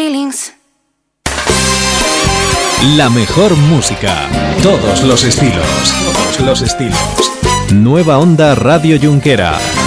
feelings. La mejor música, todos los estilos, todos los estilos. Nueva Onda Radio Junquera.